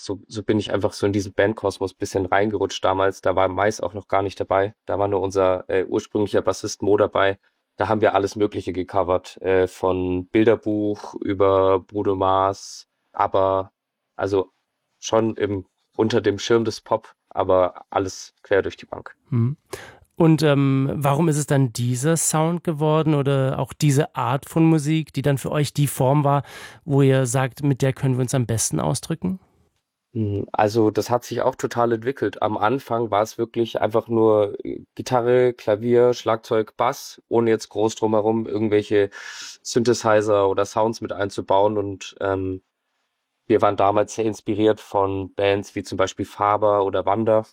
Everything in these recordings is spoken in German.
so bin ich einfach so in diesen Bandkosmos ein bisschen reingerutscht damals. Da war Mais auch noch gar nicht dabei. Da war nur unser ursprünglicher Bassist Mo dabei. Da haben wir alles Mögliche gecovert, von Bilderbuch über Bruno Mars, aber also schon unter dem Schirm des Pop, aber alles quer durch die Bank. Hm. Und warum ist es dann dieser Sound geworden oder auch diese Art von Musik, die dann für euch die Form war, wo ihr sagt, mit der können wir uns am besten ausdrücken? Also das hat sich auch total entwickelt. Am Anfang war es wirklich einfach nur Gitarre, Klavier, Schlagzeug, Bass, ohne jetzt groß drumherum irgendwelche Synthesizer oder Sounds mit einzubauen. Und wir waren damals sehr inspiriert von Bands wie zum Beispiel Faber oder Wanda,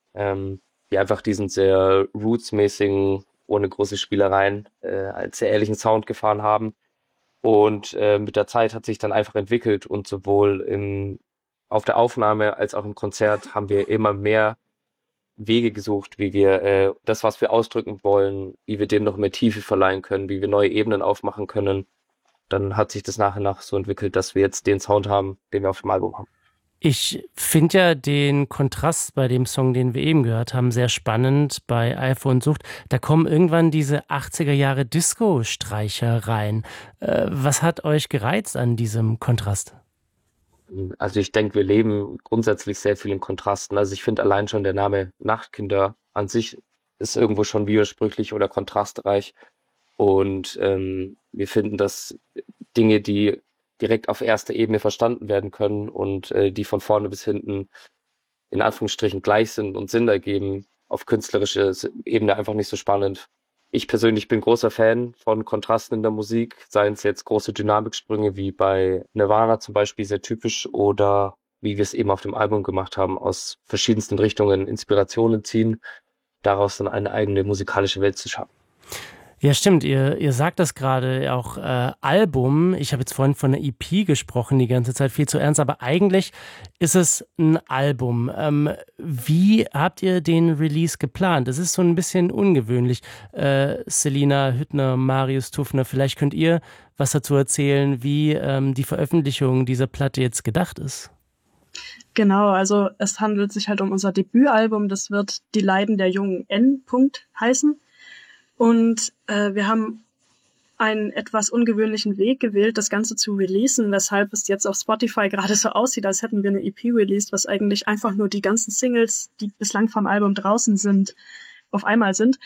die einfach diesen sehr rootsmäßigen, ohne große Spielereien, als sehr ehrlichen Sound gefahren haben. Und mit der Zeit hat sich dann einfach entwickelt und sowohl auf der Aufnahme als auch im Konzert haben wir immer mehr Wege gesucht, wie wir das, was wir ausdrücken wollen, wie wir dem noch mehr Tiefe verleihen können, wie wir neue Ebenen aufmachen können. Dann hat sich das nach und nach so entwickelt, dass wir jetzt den Sound haben, den wir auf dem Album haben. Ich finde ja den Kontrast bei dem Song, den wir eben gehört haben, sehr spannend bei iPhone Sucht. Da kommen irgendwann diese 80er Jahre Disco-Streicher rein. Was hat euch gereizt an diesem Kontrast? Also ich denke, wir leben grundsätzlich sehr viel in Kontrasten. Also ich finde allein schon der Name Nachtkinder an sich ist irgendwo schon widersprüchlich oder kontrastreich. Und wir finden, dass Dinge, die direkt auf erster Ebene verstanden werden können und die von vorne bis hinten in Anführungsstrichen gleich sind und Sinn ergeben, auf künstlerischer Ebene einfach nicht so spannend. Ich persönlich bin großer Fan von Kontrasten in der Musik, seien es jetzt große Dynamiksprünge wie bei Nirvana zum Beispiel, sehr typisch, oder wie wir es eben auf dem Album gemacht haben, aus verschiedensten Richtungen Inspirationen ziehen, daraus dann eine eigene musikalische Welt zu schaffen. Ja, stimmt. Ihr sagt das gerade auch Album. Ich habe jetzt vorhin von einer EP gesprochen, die ganze Zeit viel zu ernst, aber eigentlich ist es ein Album. Wie habt ihr den Release geplant? Es ist so ein bisschen ungewöhnlich. Selina Hüttner, Marius Tuffner, vielleicht könnt ihr was dazu erzählen, wie die Veröffentlichung dieser Platte jetzt gedacht ist. Genau, also es handelt sich halt um unser Debütalbum. Das wird Die Leiden der jungen N. heißen. Und wir haben einen etwas ungewöhnlichen Weg gewählt, das Ganze zu releasen, weshalb es jetzt auf Spotify gerade so aussieht, als hätten wir eine EP released, was eigentlich einfach nur die ganzen Singles, die bislang vom Album draußen sind, auf einmal sind.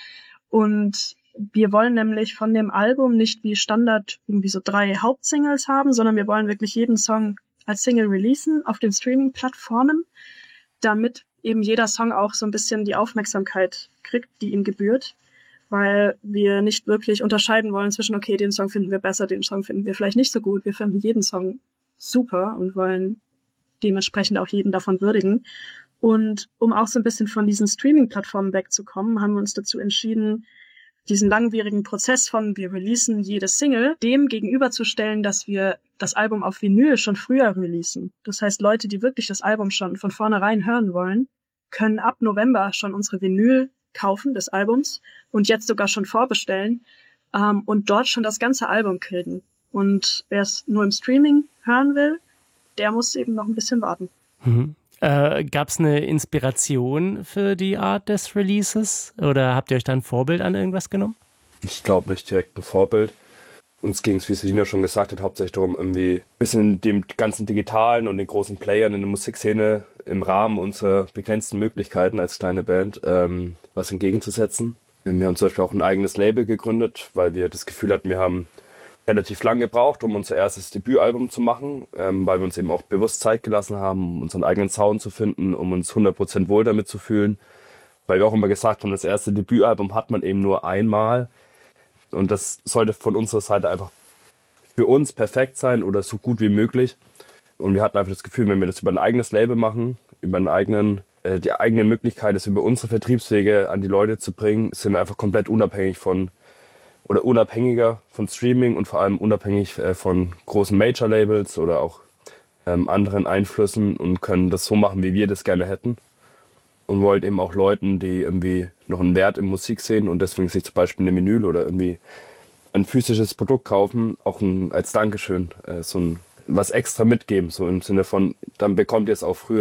Und wir wollen nämlich von dem Album nicht wie Standard irgendwie so 3 Hauptsingles haben, sondern wir wollen wirklich jeden Song als Single releasen auf den Streaming-Plattformen, damit eben jeder Song auch so ein bisschen die Aufmerksamkeit kriegt, die ihm gebührt, weil wir nicht wirklich unterscheiden wollen zwischen, okay, den Song finden wir besser, den Song finden wir vielleicht nicht so gut. Wir finden jeden Song super und wollen dementsprechend auch jeden davon würdigen. Und um auch so ein bisschen von diesen Streaming-Plattformen wegzukommen, haben wir uns dazu entschieden, diesen langwierigen Prozess von wir releasen jede Single, dem gegenüberzustellen, dass wir das Album auf Vinyl schon früher releasen. Das heißt, Leute, die wirklich das Album schon von vornherein hören wollen, können ab November schon unsere Vinyl kaufen des Albums und jetzt sogar schon vorbestellen und dort schon das ganze Album kriegen. Und wer es nur im Streaming hören will, der muss eben noch ein bisschen warten. Mhm. Gab es eine Inspiration für die Art des Releases oder habt ihr euch da ein Vorbild an irgendwas genommen? Ich glaube nicht direkt ein Vorbild. Uns ging es, wie Selina schon gesagt hat, hauptsächlich darum, irgendwie ein bisschen dem ganzen Digitalen und den großen Playern in der Musikszene im Rahmen unserer begrenzten Möglichkeiten als kleine Band was entgegenzusetzen. Wir haben zum Beispiel auch ein eigenes Label gegründet, weil wir das Gefühl hatten, wir haben relativ lang gebraucht, um unser erstes Debütalbum zu machen, weil wir uns eben auch bewusst Zeit gelassen haben, um unseren eigenen Sound zu finden, um uns 100% wohl damit zu fühlen. Weil wir auch immer gesagt haben, das erste Debütalbum hat man eben nur einmal. Und das sollte von unserer Seite einfach für uns perfekt sein oder so gut wie möglich. Und wir hatten einfach das Gefühl, wenn wir das über ein eigenes Label machen, über die eigenen Möglichkeiten, es über unsere Vertriebswege an die Leute zu bringen, sind wir einfach komplett unabhängiger von Streaming und vor allem unabhängig von großen Major-Labels oder auch anderen Einflüssen und können das so machen, wie wir das gerne hätten. Und wollt eben auch Leuten, die irgendwie noch einen Wert in Musik sehen und deswegen sich zum Beispiel eine Vinyl oder irgendwie ein physisches Produkt kaufen, auch als Dankeschön was extra mitgeben, so im Sinne von, dann bekommt ihr es auch früher